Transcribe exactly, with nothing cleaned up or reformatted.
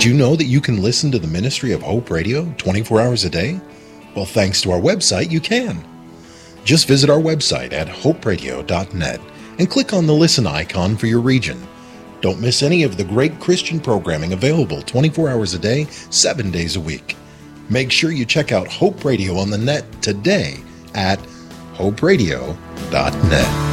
you know that you can listen to the ministry of Hope Radio twenty-four hours a day? Well, thanks to our website, you can. Just visit our website at hope radio dot net and click on the listen icon for your region. Don't miss any of the great Christian programming available twenty-four hours a day, seven days a week. Make sure you check out Hope Radio on the net today at hope radio dot net.